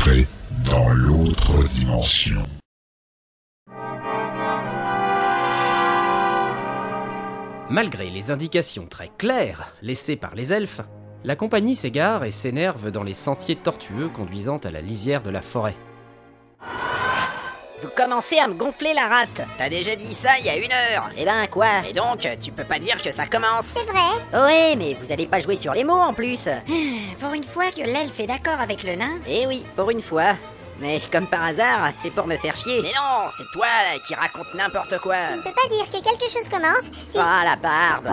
entrez dans l'autre dimension. Malgré les indications très claires laissées par les elfes, la compagnie s'égare et s'énerve dans les sentiers tortueux conduisant à la lisière de la forêt. Vous commencez à me gonfler la rate. T'as déjà dit ça il y a 1 heure. Eh ben quoi? Et donc, tu peux pas dire que ça commence? C'est vrai. Ouais, mais vous allez pas jouer sur les mots en plus. Pour une fois que l'elfe est d'accord avec le nain. Eh oui, pour une fois. Mais comme par hasard, c'est pour me faire chier. Mais non, c'est toi là qui raconte n'importe quoi. On ne peut pas dire que quelque chose commence si... Ah, la barbe.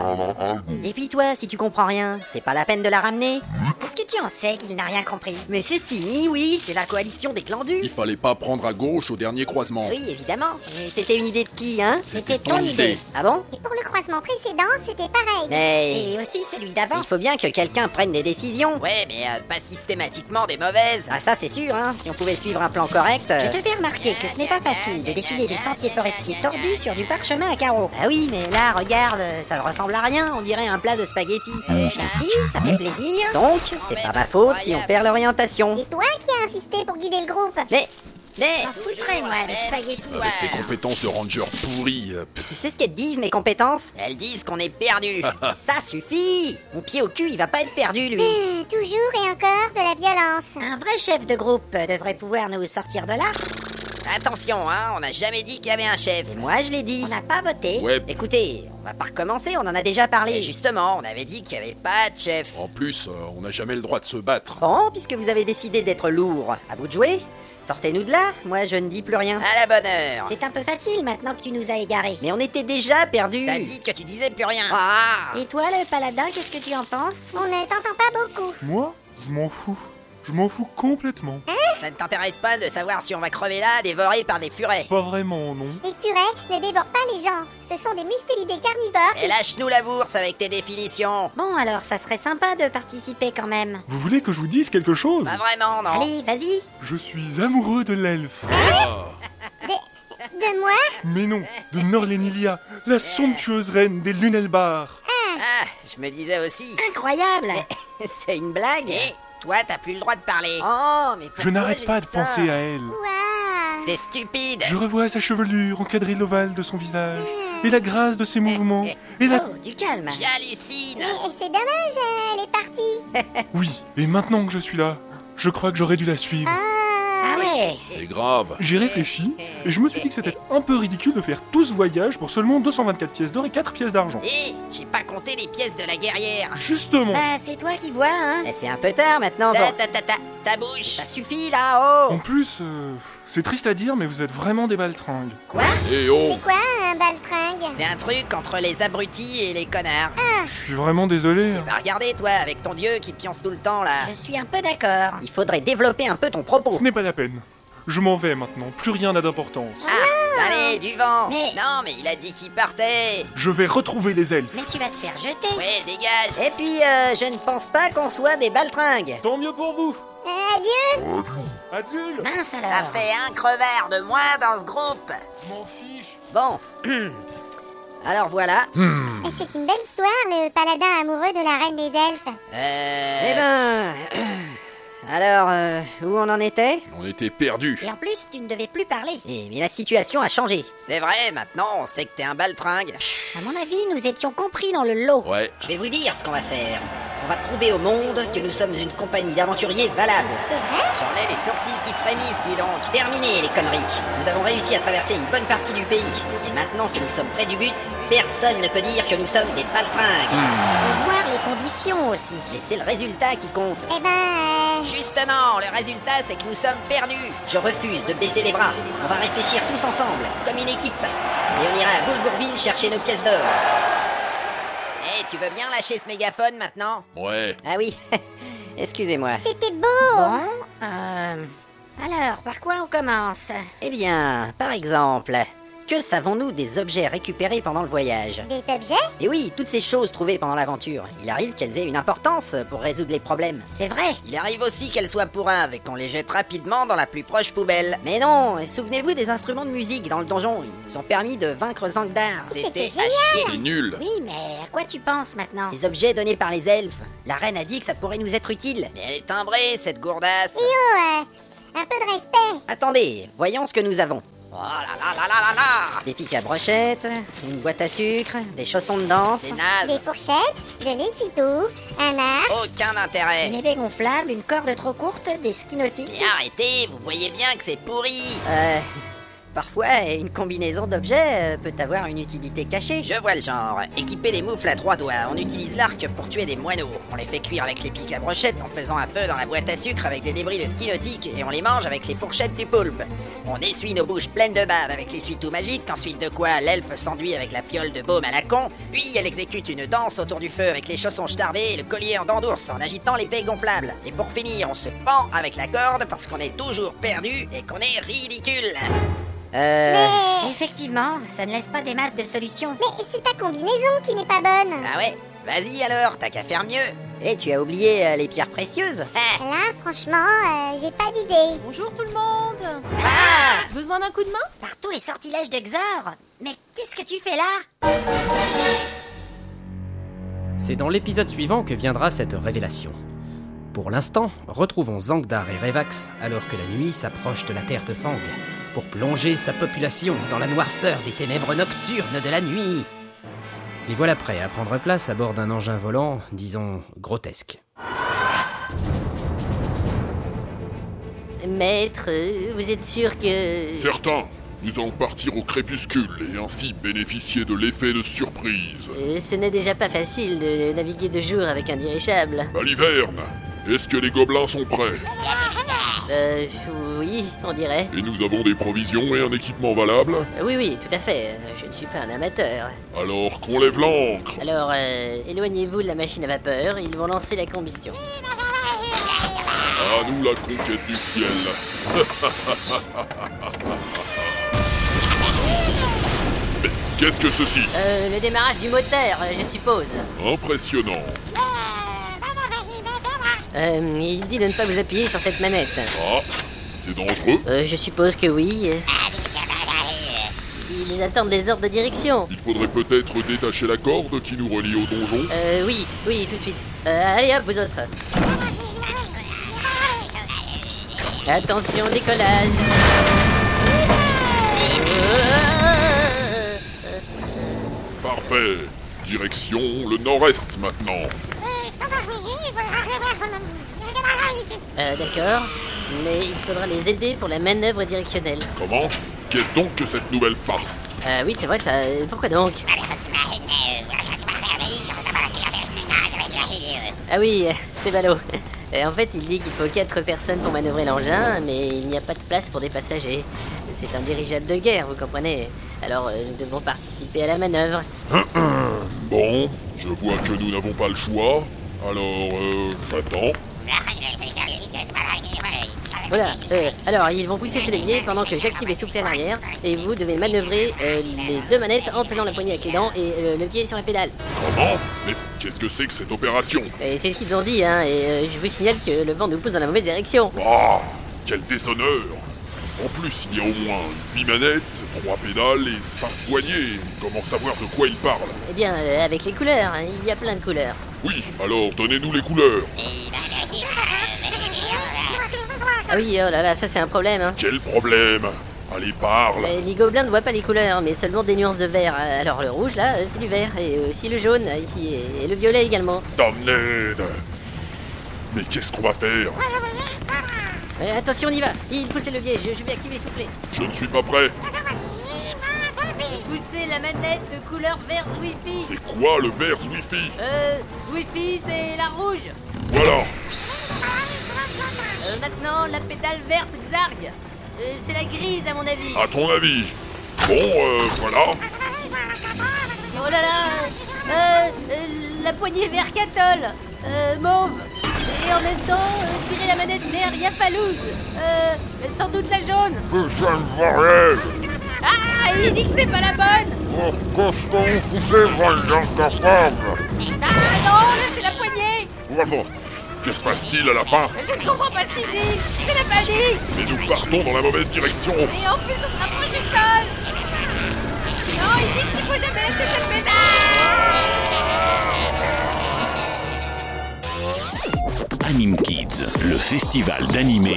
Et puis toi, si tu comprends rien, c'est pas la peine de la ramener. Est-ce que tu en sais qu'il n'a rien compris? Mais c'est fini, oui, c'est la coalition des clans du. Il fallait pas prendre à gauche au dernier croisement. Oui, évidemment. Et c'était une idée de qui, hein? C'était ton idée. Ah bon? Et pour le croisement précédent, c'était pareil. Mais... Et aussi celui d'avant. Il faut bien que quelqu'un prenne des décisions. Ouais, mais pas systématiquement des mauvaises. Ah ça c'est sûr, hein. Si on pouvait suivre un plan correct... Je te fais remarquer que ce n'est pas facile de décider des sentiers forestiers tordus sur du parchemin à carreaux. Ah oui, mais là, regarde, ça ne ressemble à rien, on dirait un plat de spaghettis. Si, ça fait plaisir. Donc, c'est pas ma faute si on perd l'orientation. C'est toi qui as insisté pour guider le groupe. Mais... J'en foutrais, moi, des spaghettis. Tes compétences de ranger pourries. Tu sais ce qu'elles disent, mes compétences? Elles disent qu'on est perdu. Ça suffit. Mon pied au cul, il va pas être perdu, lui. Toujours et encore de la violence. Un vrai chef de groupe devrait pouvoir nous sortir de là. Attention, hein, on n'a jamais dit qu'il y avait un chef. Et moi, je l'ai dit. On n'a pas voté. Ouais. Écoutez, on va pas recommencer, on en a déjà parlé. Et justement, on avait dit qu'il y avait pas de chef. En plus, on n'a jamais le droit de se battre. Bon, puisque vous avez décidé d'être lourd, à vous de jouer. Sortez-nous de là, moi je ne dis plus rien. À la bonne heure. C'est un peu facile maintenant que tu nous as égarés. Mais on était déjà perdus. T'as dit que tu disais plus rien. Et toi, le paladin, qu'est-ce que tu en penses? On ne t'entend pas beaucoup. Moi, je m'en fous. Je m'en fous complètement. Ça ne t'intéresse pas de savoir si on va crever là, dévorés par des furets? Pas vraiment, non. Les furets ne dévorent pas les gens. Ce sont des mustélidés carnivores Et lâche-nous la bourse avec tes définitions. Bon, alors, ça serait sympa de participer quand même. Vous voulez que je vous dise quelque chose? Pas vraiment, non. Allez, vas-y. Je suis amoureux de l'elfe. De moi? Mais non, de Norlénilia, la somptueuse reine des Lunelbar. Ah, je me disais aussi. Incroyable. C'est une blague? Et toi, t'as plus le droit de parler. Oh, mais pourquoi Je n'arrête j'ai pas dit de ça? penser à elle. Waouh. C'est stupide. Je revois sa chevelure encadrer l'ovale de son visage, et la grâce de ses mouvements, et la... Oh, du calme. J'hallucine. Mais c'est dommage, elle est partie. Oui, et maintenant que je suis là, je crois que j'aurais dû la suivre. Ah ouais. C'est grave. J'ai réfléchi, et je me suis dit que c'était un peu ridicule de faire tout ce voyage pour seulement 224 pièces d'or et 4 pièces d'argent. Et j'ai pas compté les pièces de la guerrière. Justement. Bah, c'est toi qui vois, hein. Mais c'est un peu tard maintenant. Ta bouche. Ça suffit là, oh. En plus, c'est triste à dire, mais vous êtes vraiment des baltringues. Quoi? Eh oh. C'est quoi un baltringue? C'est un truc entre les abrutis et les connards. Je suis vraiment désolé. Bah regardez toi, avec ton dieu qui pionce tout le temps là. Je suis un peu d'accord. Il faudrait développer un peu ton propos. Ce n'est pas la peine. Je m'en vais maintenant, plus rien n'a d'importance. Ah, allez, du vent. Mais- Non, mais il a dit qu'il partait. Je vais retrouver les elfes. Mais tu vas te faire jeter. Ouais, dégage. Et puis, je ne pense pas qu'on soit des baltringues. Tant mieux pour vous. Adieu. Adieu. Mince Ça alors. fait un crevard de moins dans ce groupe. Je m'en fiche. Bon. Alors voilà. Et c'est une belle histoire, le paladin amoureux de la reine des elfes. Eh ben... Alors, où on en était? On était perdus. Et en plus, tu ne devais plus parler. Mais la situation a changé. C'est vrai, maintenant on sait que t'es un baltringue. À mon avis, nous étions compris dans le lot. Ouais. Je vais vous dire ce qu'on va faire. On va prouver au monde que nous sommes une compagnie d'aventuriers valable. C'est vrai? J'en ai les sourcils qui frémissent, dis donc. Terminé les conneries. Nous avons réussi à traverser une bonne partie du pays. Et maintenant que nous sommes près du but, personne ne peut dire que nous sommes des baltringues. Faut voir les conditions aussi. Mais c'est le résultat qui compte. Eh ben... Justement, le résultat c'est que nous sommes perdus. Je refuse de baisser les bras. On va réfléchir tous ensemble, comme une équipe. Et on ira à Boulgourville chercher nos pièces d'or. Eh, tu veux bien lâcher ce mégaphone maintenant? Ouais. Ah oui, excusez-moi. C'était beau. Bon, alors, par quoi on commence? Eh bien, par exemple, que savons-nous des objets récupérés pendant le voyage? Des objets? Et oui, toutes ces choses trouvées pendant l'aventure, il arrive qu'elles aient une importance pour résoudre les problèmes. C'est vrai. Il arrive aussi qu'elles soient pourraves et qu'on les jette rapidement dans la plus proche poubelle. Mais non, souvenez-vous des instruments de musique dans le donjon, ils nous ont permis de vaincre Zangdar. C'était à génial. chier. C'est nul. Oui, mais à quoi tu penses maintenant? Les objets donnés par les elfes. La reine a dit que ça pourrait nous être utile. Mais elle est timbrée, cette gourdasse. Oh, Un peu de respect. Attendez, voyons ce que nous avons. Oh là là là là là là. Des pics à brochettes, une boîte à sucre, des chaussons de danse, des nazes, Des fourchettes, de l'essuie-tout, un arc, aucun intérêt. une épée gonflable, une corde trop courte, des skis nautiques. Mais arrêtez, vous voyez bien que c'est pourri. Parfois, une combinaison d'objets peut avoir une utilité cachée. Je vois le genre. Équiper des moufles à 3 doigts, on utilise l'arc pour tuer des moineaux. On les fait cuire avec les pics à brochettes en faisant un feu dans la boîte à sucre avec des débris de ski nautique et on les mange avec les fourchettes du poulpe. On essuie nos bouches pleines de bave avec l'essuie-tout magique, ensuite de quoi l'elfe s'enduit avec la fiole de baume à la con, puis elle exécute une danse autour du feu avec les chaussons starbés et le collier en dents d'ours en agitant l'épée gonflable. Et pour finir, on se pend avec la corde parce qu'on est toujours perdu et qu'on est ridicule. Effectivement, ça ne laisse pas des masses de solutions. Mais c'est ta combinaison qui n'est pas bonne. Ah ouais? Vas-y alors, t'as qu'à faire mieux. Et tu as oublié les pierres précieuses? Là, franchement, j'ai pas d'idée. Bonjour tout le monde. Ah! Besoin d'un coup de main? Par tous les sortilèges de Xor. Mais qu'est-ce que tu fais là? C'est dans l'épisode suivant que viendra cette révélation. Pour l'instant, retrouvons Zangdar et Revax alors que la nuit s'approche de la terre de Fang pour plonger sa population dans la noirceur des ténèbres nocturnes de la nuit. Les voilà prêts à prendre place à bord d'un engin volant, disons, grotesque. Maître, vous êtes sûr que... Certains, nous allons partir au crépuscule et ainsi bénéficier de l'effet de surprise. Ce n'est déjà pas facile de naviguer de jour avec un dirigeable. Baliverne, est-ce que les gobelins sont prêts? Oui, on dirait. Et nous avons des provisions et un équipement valable? Oui, tout à fait. Je ne suis pas un amateur. Alors qu'on lève l'ancre. Alors, éloignez-vous de la machine à vapeur, ils vont lancer la combustion. À nous la conquête du ciel. Mais qu'est-ce que ceci? Le démarrage du moteur, je suppose. Impressionnant. Il dit de ne pas vous appuyer sur cette manette. Ah, c'est dangereux. Je suppose que oui. Ils attendent les ordres de direction. Il faudrait peut-être détacher la corde qui nous relie au donjon. Oui, tout de suite. Allez hop, vous autres. Attention, décollage. Parfait. Direction le nord-est maintenant. D'accord. Mais il faudra les aider pour la manœuvre directionnelle. Comment? Qu'est-ce donc que cette nouvelle farce? Oui, c'est vrai, ça... Pourquoi donc? Ah oui, c'est ballot. En fait, il dit qu'il faut 4 personnes pour manœuvrer l'engin, mais il n'y a pas de place pour des passagers. C'est un dirigeable de guerre, vous comprenez? Alors, nous devons participer à la manœuvre. Bon, je vois que nous n'avons pas le choix. Alors, j'attends. Voilà, alors ils vont pousser ces leviers pendant que j'active les soufflets à l'arrière, et vous devez manœuvrer les 2 manettes en tenant la poignée avec les dents et le pied sur la pédale. Comment? Mais qu'est-ce que c'est que cette opération? Et c'est ce qu'ils ont dit, hein, et je vous signale que le vent nous pousse dans la mauvaise direction. Ah, quel déshonneur! En plus, il y a au moins 8 manettes, 3 pédales et 5 poignées. Comment savoir de quoi il parle? Eh bien, avec les couleurs, hein, il y a plein de couleurs. Oui, alors donnez-nous les couleurs. Ah oui, oh là là, ça c'est un problème, hein. Quel problème? Allez, parle. Les gobelins ne voient pas les couleurs, mais seulement des nuances de vert. Alors le rouge, là, c'est du vert, et aussi le jaune, ici, et le violet également. Damned! Mais qu'est-ce qu'on va faire? Attention, on y va. Il pousse les leviers, je vais activer les soufflets. Je ne suis pas prêt. Poussez la manette de couleur vert Zwifi. C'est quoi le vert Zwifi? Zwifi, c'est la rouge. Voilà. Maintenant, la pédale verte Xarg. C'est la grise, à mon avis. À ton avis? Bon, voilà. Oh là là, la poignée vert Catol. Mauve. Et en même temps, tirer la manette vert Yapalouz. Sans doute la jaune. Putain de bordel! Ah, il dit que c'est pas la bonne. Oh, qu'est-ce que vous foutez, bande d'incapables? Ah non, lâchez la poignée. Bravo. Que se passe-t-il à la fin? Je ne comprends pas ce qu'il dit. C'est la panique. Mais nous partons dans la mauvaise direction. Et en plus, on se rapproche du sol. Non, il dit qu'il faut jamais lâcher cette pédale. Anime Kids, le festival d'animé